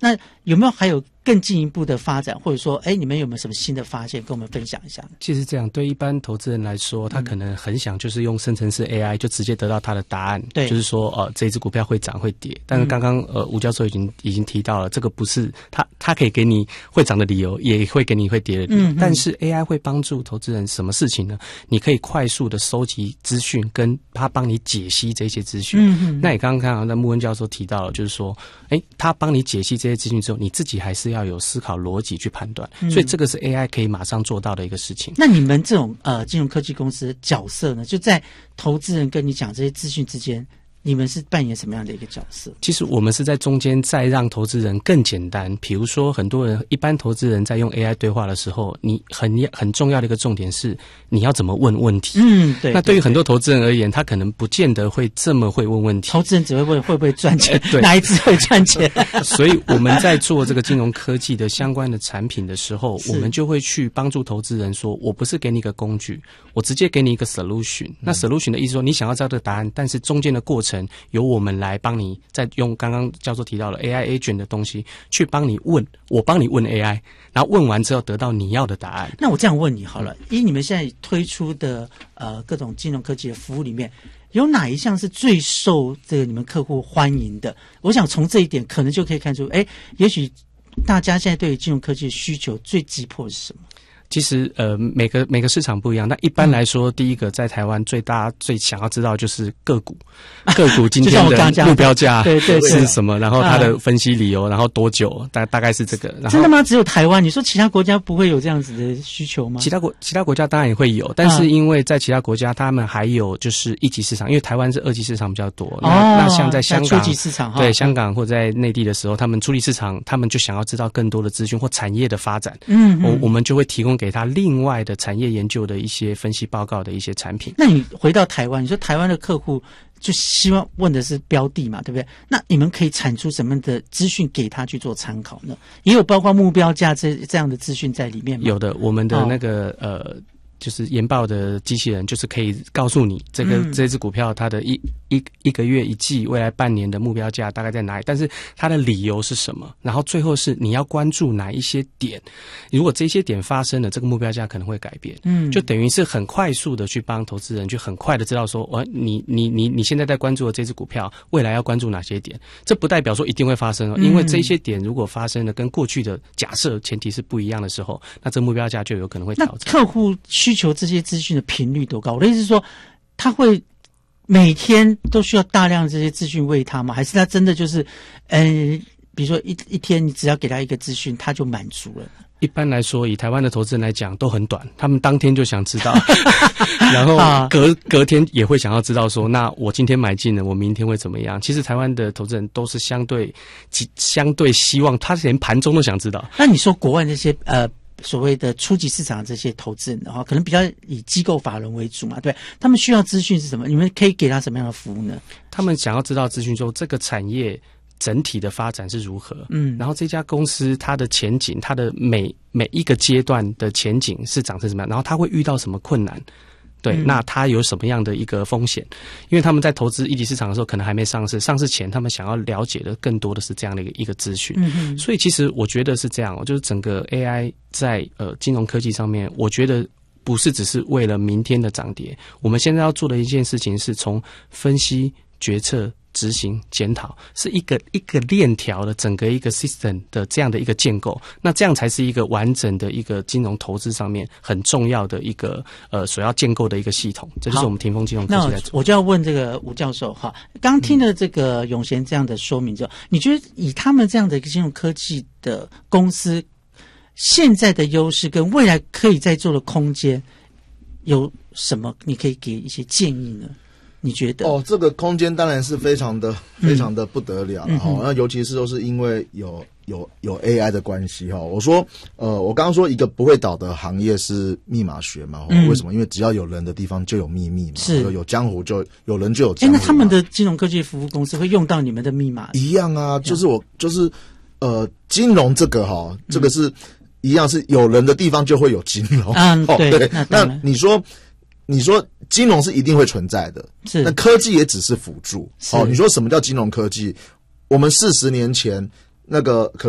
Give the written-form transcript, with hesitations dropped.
那有没有还有更进一步的发展，或者说你们有没有什么新的发现跟我们分享一下呢？ 其实这样对一般投资人来说，他可能很想就是用生成式 AI 就直接得到他的答案，对，就是说这一只股票会涨会跌。但是刚刚吴教授已经提到了，这个不是他可以给你会涨的理由，也会给你会跌的理由。但是 AI 会帮助投资人什么事情呢？你可以快速的收集资讯，跟他帮你解析这些资讯。那你刚刚看到那穆恩教授提到了，就是说他帮你解析这些资讯之后，你自己还是要有思考逻辑去判断，所以这个是 AI 可以马上做到的一个事情。 那你们这种金融科技公司的角色呢，就在投资人跟你讲这些资讯之间，你们是扮演什么样的一个角色？ 其实我们是在中间再让投资人更简单。比如说很多人一般投资人在用 AI 对话的时候，你很重要的一个重点是你要怎么问问题。对。那对于很多投资人而言，他可能不见得会这么会问问题。 投资人只会问会不会赚钱，哪一支会赚钱。 所以我们在做这个金融科技的相关的产品的时候，我们就会去帮助投资人说，我不是给你一个工具，我直接给你一个 solution。那 solution 的意思说，你想要知道这个答案，但是中间的过程由我们来帮你，再用刚刚教授提到了 AI agent 的东西去帮你问，我帮你问 AI， 然后问完之后得到你要的答案。 那我这样问你好了，以你们现在推出的各种金融科技的服务里面，有哪一项是最受这个你们客户欢迎的？我想从这一点可能就可以看出，也许大家现在对于金融科技的需求最急迫是什么？ 其实每个市场不一样，但一般来说，第一个在台湾大家最想要知道就是个股今天的目标价是什么，然后它的分析理由，然后多久，大概是这个。然后真的吗？只有台湾？你说其他国家不会有这样子的需求吗？ 其他国家当然也会有，但是因为在其他国家他们还有就是一级市场，因为台湾是二级市场比较多。那像在香港初级市场， 对香港或在内地的时候，他们初级市场他们就想要知道更多的资讯或产业的发展。我们就会提供给他另外的产业研究的一些分析报告的一些产品。 那你回到台湾，你说台湾的客户就希望问的是标的嘛，对不对？那你们可以产出什么样的资讯给他去做参考呢？也有包括目标价这样的资讯在里面吗？ 有的，我们的那个就是研报的机器人，就是可以告诉你这只股票它的一个月一季未来半年的目标价大概在哪里，但是它的理由是什么，然后最后是你要关注哪一些点，如果这些点发生了，这个目标价可能会改变。就等于是很快速的去帮投资人去很快的知道说，你现在在关注的这只股票未来要关注哪些点。这不代表说一定会发生因为这些点如果发生了跟过去的假设前提是不一样的时候，那这目标价就有可能会调整。 那客户需求这些资讯的频率多高？我的意思是说，他会每天都需要大量的这些资讯喂他吗？还是他真的就是比如说一天你只要给他一个资讯他就满足了？ 一般来说，以台湾的投资人来讲都很短，他们当天就想知道然后隔天也会想要知道说，那我今天买进了，我明天会怎么样。其实台湾的投资人都是相对希望，他连盘中都想知道。 那你说国外那些所谓的初级市场的这些投资人的话，可能比较以机构法人为主嘛，对，他们需要资讯是什么？你们可以给他什么样的服务呢？ 他们想要知道资讯说这个产业整体的发展是如何，然后这家公司它的前景，它的每一个阶段的前景是长成什么样，然后它会遇到什么困难。对，那它有什么样的一个风险？因为他们在投资一级市场的时候，可能还没上市，上市前他们想要了解的更多的是这样的一个资讯。所以其实我觉得是这样就是整个 AI 在金融科技上面，我觉得不是只是为了明天的涨跌，我们现在要做的一件事情是从分析、决策、执行、检讨，是一个链条的整个一个 system 的这样的一个建构，那这样才是一个完整的一个金融投资上面很重要的一个所要建构的一个系统。这就是我们霆锋金融科技在做。 那我就要问这个吴教授哈，刚听了这个永贤这样的说明之后，你觉得以他们这样的一个金融科技的公司，现在的优势跟未来可以再做的空间有什么？你可以给一些建议呢？你觉得？ 这个空间当然是非常的不得了那尤其是都是因为有 AI 的关系我说我刚刚说一个不会倒的行业是密码学嘛为什么？因为只要有人的地方就有秘密嘛，是有江湖就有人就有江湖。 那他们的金融科技服务公司会用到你们的密码？ 一样啊，就是金融这个这个是一样，是有人的地方就会有金融。 对。 那你说金融是一定会存在的，那科技也只是辅助。你说什么叫金融科技？我们40年前那个